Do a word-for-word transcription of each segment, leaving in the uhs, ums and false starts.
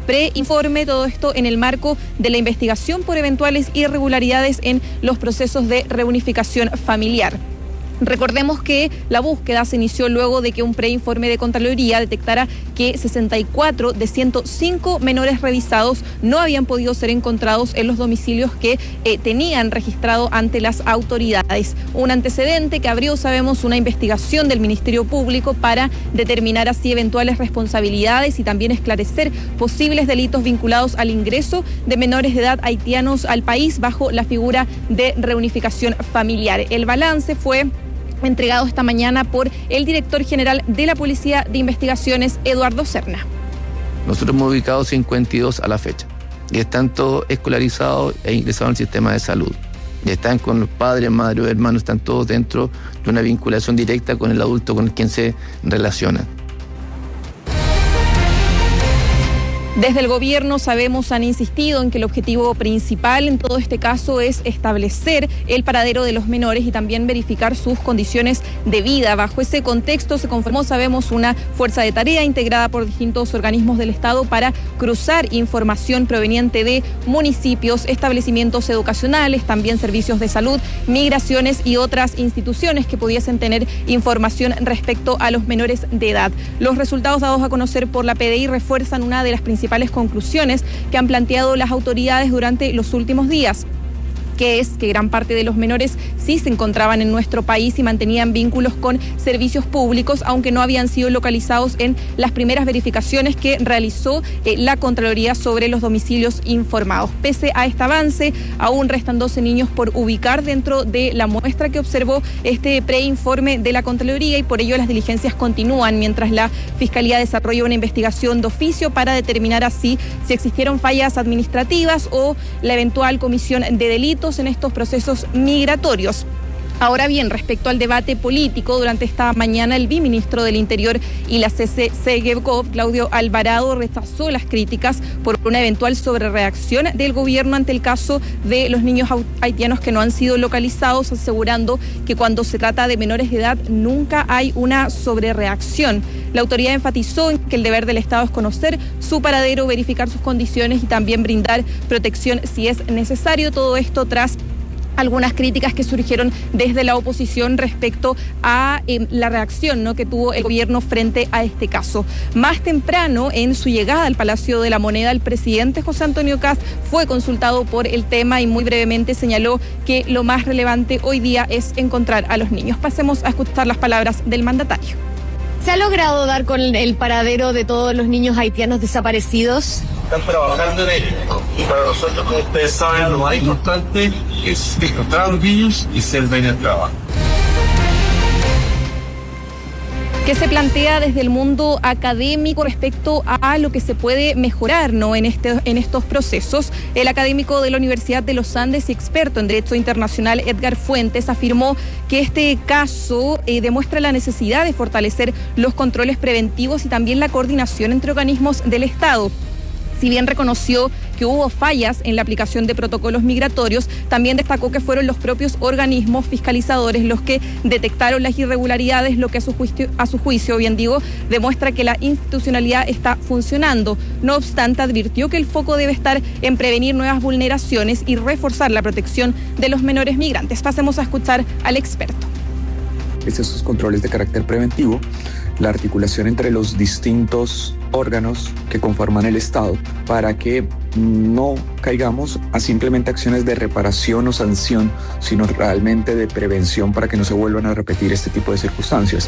preinforme, todo esto en el marco de la investigación por eventuales irregularidades en los procesos de reunificación familiar. Recordemos que la búsqueda se inició luego de que un preinforme de Contraloría detectara que sesenta y cuatro de ciento cinco menores revisados no habían podido ser encontrados en los domicilios que eh, tenían registrado ante las autoridades. Un antecedente que abrió, sabemos, una investigación del Ministerio Público para determinar así eventuales responsabilidades y también esclarecer posibles delitos vinculados al ingreso de menores de edad haitianos al país bajo la figura de reunificación familiar. El balance fue entregado esta mañana por el director general de la Policía de Investigaciones, Eduardo Serna. Nosotros hemos ubicado cincuenta y dos a la fecha y están todos escolarizados e ingresados al sistema de salud. Y están con los padres, madres o hermanos, están todos dentro de una vinculación directa con el adulto con quien se relacionan. Desde el gobierno, sabemos, han insistido en que el objetivo principal en todo este caso es establecer el paradero de los menores y también verificar sus condiciones de vida. Bajo ese contexto se conformó, sabemos, una fuerza de tarea integrada por distintos organismos del Estado para cruzar información proveniente de municipios, establecimientos educacionales, también servicios de salud, migraciones y otras instituciones que pudiesen tener información respecto a los menores de edad. Los resultados dados a conocer por la P D I refuerzan una de las principales principales conclusiones que han planteado las autoridades durante los últimos días, que es que gran parte de los menores sí se encontraban en nuestro país y mantenían vínculos con servicios públicos, aunque no habían sido localizados en las primeras verificaciones que realizó eh, la Contraloría sobre los domicilios informados. Pese a este avance, aún restan doce niños por ubicar dentro de la muestra que observó este preinforme de la Contraloría y por ello las diligencias continúan mientras la Fiscalía desarrolla una investigación de oficio para determinar así si existieron fallas administrativas o la eventual comisión de delitos en estos procesos migratorios. Ahora bien, respecto al debate político, durante esta mañana el viceministro del Interior y la C C SEGEVCOP, Claudio Alvarado, rechazó las críticas por una eventual sobrereacción del gobierno ante el caso de los niños haitianos que no han sido localizados, asegurando que cuando se trata de menores de edad nunca hay una sobrereacción. La autoridad enfatizó en que el deber del Estado es conocer su paradero, verificar sus condiciones y también brindar protección si es necesario. Todo esto tras algunas críticas que surgieron desde la oposición respecto a eh, la reacción, ¿no?, que tuvo el gobierno frente a este caso. Más temprano, en su llegada al Palacio de la Moneda, el presidente José Antonio Kast fue consultado por el tema y muy brevemente señaló que lo más relevante hoy día es encontrar a los niños. Pasemos a escuchar las palabras del mandatario. ¿Se ha logrado dar con el paradero de todos los niños haitianos desaparecidos? Están trabajando en ello. Y para nosotros, como ustedes saben, lo más importante es encontrar a los niños y ser bien el trabajo. ¿Qué se plantea desde el mundo académico respecto a lo que se puede mejorar, ¿no?, en, este, en estos procesos? El académico de la Universidad de los Andes y experto en Derecho Internacional, Edgar Fuentes, afirmó que este caso eh, demuestra la necesidad de fortalecer los controles preventivos y también la coordinación entre organismos del Estado. Si bien reconoció que hubo fallas en la aplicación de protocolos migratorios, también destacó que fueron los propios organismos fiscalizadores los que detectaron las irregularidades, lo que a su juicio, a su juicio, bien digo, demuestra que la institucionalidad está funcionando. No obstante, advirtió que el foco debe estar en prevenir nuevas vulneraciones y reforzar la protección de los menores migrantes. Pasemos a escuchar al experto. Estos controles de carácter preventivo, la articulación entre los distintos órganos que conforman el Estado para que no caigamos a simplemente acciones de reparación o sanción, sino realmente de prevención para que no se vuelvan a repetir este tipo de circunstancias.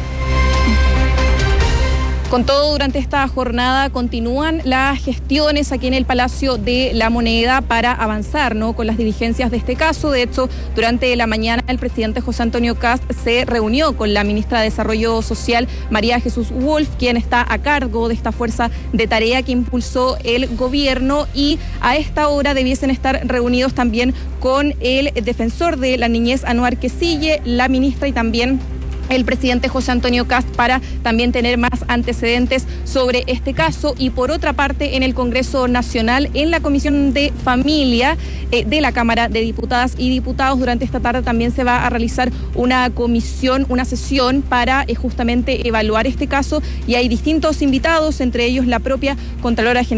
Con todo, durante esta jornada continúan las gestiones aquí en el Palacio de la Moneda para avanzar, ¿no?, con las diligencias de este caso. De hecho, durante la mañana el presidente José Antonio Kast se reunió con la ministra de Desarrollo Social, María Jesús Wolf, quien está a cargo de esta fuerza de tarea que impulsó el gobierno, y a esta hora debiesen estar reunidos también con el defensor de la niñez, Anuar Quesille, la ministra y también el presidente José Antonio Kast para también tener más antecedentes sobre este caso. Y por otra parte, en el Congreso Nacional, en la Comisión de Familia eh, de la Cámara de Diputadas y Diputados, durante esta tarde también se va a realizar una comisión, una sesión para eh, justamente evaluar este caso, y hay distintos invitados, entre ellos la propia Contralora General